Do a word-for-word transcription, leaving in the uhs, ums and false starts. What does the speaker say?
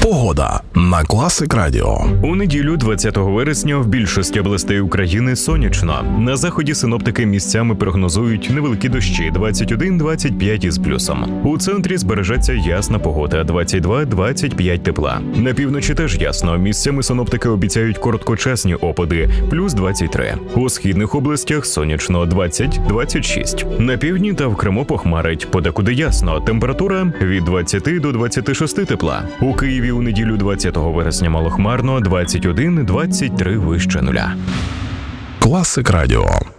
Погода на Класик Радіо. У неділю, двадцятого вересня, в більшості областей України сонячно. На заході синоптики місцями прогнозують невеликі дощі двадцять один - двадцять п'ять із плюсом. У центрі збережеться ясна погода двадцять два - двадцять п'ять тепла. На півночі теж ясно. Місцями синоптики обіцяють короткочасні опади плюс двадцять три. У східних областях сонячно двадцять - двадцять шість. На півдні та в Криму похмарить. Подекуди ясно. Температура від двадцяти до двадцяти шести тепла. У Києві у неділю двадцятого вересня малохмарно двадцять один - двадцять три вище нуля. Класик Радіо.